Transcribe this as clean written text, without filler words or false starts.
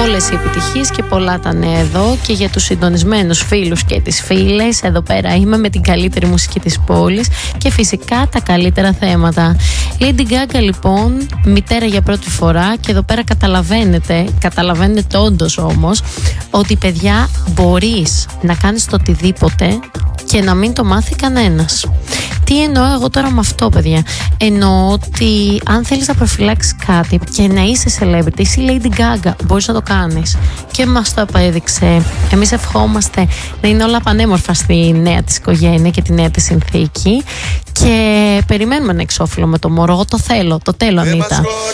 Όλες οι επιτυχίες και πολλά τα νέα εδώ και για τους συντονισμένους φίλους και τις φίλες. Εδώ πέρα είμαι με την καλύτερη μουσική της πόλης και φυσικά τα καλύτερα θέματα. Lady Gaga λοιπόν, μητέρα για πρώτη φορά, και εδώ πέρα καταλαβαίνετε όντως όμως ότι παιδιά μπορείς να κάνεις το οτιδήποτε και να μην το μάθει κανένας. Τι εννοώ εγώ τώρα με αυτό, παιδιά? Εννοώ ότι αν θέλεις να προφυλάξεις κάτι και να είσαι celebrity, είσαι Lady Gaga, μπορείς να το κάνεις. Και μας το απέδειξε. Εμείς ευχόμαστε να είναι όλα πανέμορφα στη νέα της οικογένεια και τη νέα της συνθήκη. Και περιμένουμε ένα εξώφυλλο με το μωρό. Το θέλω, Ανίτα.